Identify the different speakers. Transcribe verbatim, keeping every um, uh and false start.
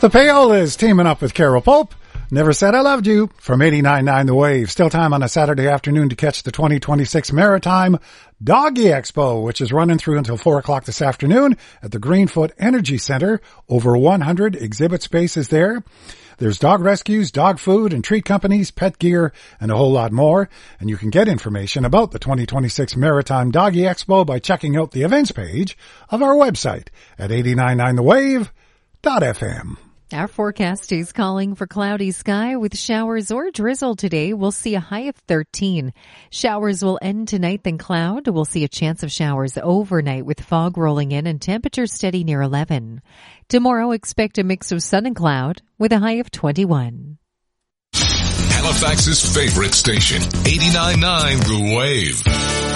Speaker 1: The Payolas teaming up with Carol Pope. Never Said I Loved You from eighty-nine point nine The Wave. Still time on a Saturday afternoon to catch the twenty twenty-six Maritime Doggy Expo, which is running through until four o'clock this afternoon at the Greenfoot Energy Center. Over one hundred exhibit spaces there. There's dog rescues, dog food and treat companies, pet gear, and a whole lot more. And you can get information about the twenty twenty-six Maritime Doggy Expo by checking out the events page of our website at eighty-nine point nine the wave dot f m.
Speaker 2: Our forecast is calling for cloudy sky with showers or drizzle today. We'll see a high of thirteen. Showers will end tonight, then cloud. We'll see a chance of showers overnight with fog rolling in and temperature steady near eleven. Tomorrow, expect a mix of sun and cloud with a high of twenty-one.
Speaker 3: Halifax's favorite station, eighty-nine point nine The Wave.